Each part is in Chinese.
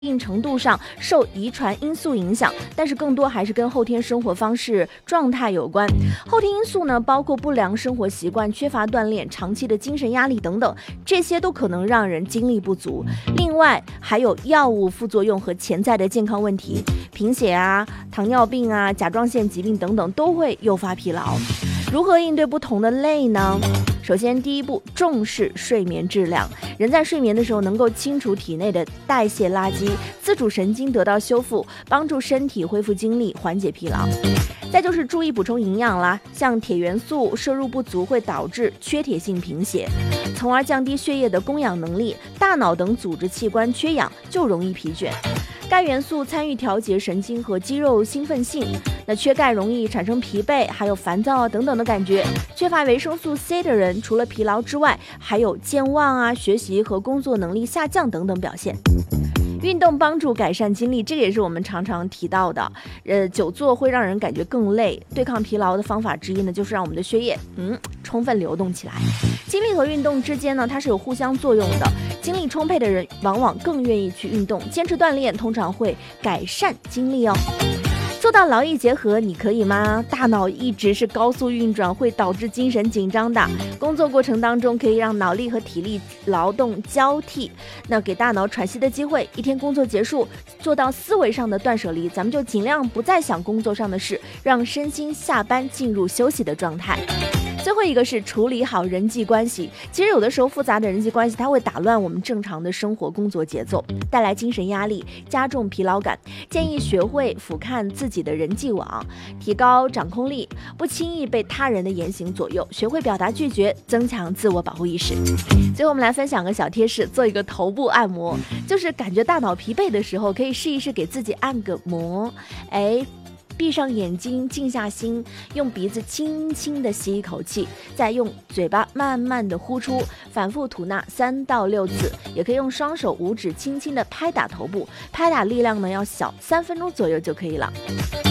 一定程度上受遗传因素影响，但是更多还是跟后天生活方式状态有关。后天因素呢，包括不良生活习惯、缺乏锻炼、长期的精神压力等等，这些都可能让人精力不足。另外还有药物副作用和潜在的健康问题，贫血啊、糖尿病啊、甲状腺疾病等等都会诱发疲劳。如何应对不同的类呢？首先，第一步，重视睡眠质量。人在睡眠的时候，能够清除体内的代谢垃圾，自主神经得到修复，帮助身体恢复精力，缓解疲劳。再就是注意补充营养啦，像铁元素摄入不足会导致缺铁性贫血，从而降低血液的供氧能力，大脑等组织器官缺氧就容易疲倦。钙元素参与调节神经和肌肉兴奋性，那缺钙容易产生疲惫，还有烦躁等等的感觉。缺乏维生素 C 的人，除了疲劳之外，还有健忘啊、学习和工作能力下降等等表现。运动帮助改善精力，这个也是我们常常提到的。久坐会让人感觉更累，对抗疲劳的方法之一呢，就是让我们的血液充分流动起来。精力和运动之间呢，它是有互相作用的。精力充沛的人往往更愿意去运动，坚持锻炼通常会改善精力哦。做到劳逸结合，你可以吗？大脑一直是高速运转，会导致精神紧张的。工作过程当中，可以让脑力和体力劳动交替，那给大脑喘息的机会。一天工作结束，做到思维上的断舍离，咱们就尽量不再想工作上的事，让身心下班进入休息的状态。最后一个是处理好人际关系。其实有的时候复杂的人际关系，它会打乱我们正常的生活工作节奏，带来精神压力，加重疲劳感。建议学会俯瞰自己的人际网，提高掌控力，不轻易被他人的言行左右，学会表达拒绝，增强自我保护意识。最后我们来分享个小贴士，做一个头部按摩，就是感觉大脑疲惫的时候，可以试一试给自己按个摩。闭上眼睛，静下心，用鼻子轻轻的吸一口气，再用嘴巴慢慢的呼出，反复吐纳3到6次。也可以用双手五指轻轻的拍打头部，拍打力量呢要小，3分钟左右就可以了。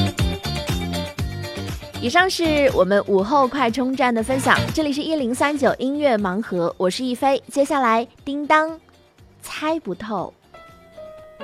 以上是我们午后快充站的分享，这里是1039音乐盲盒，我是一飞。接下来叮当猜不透。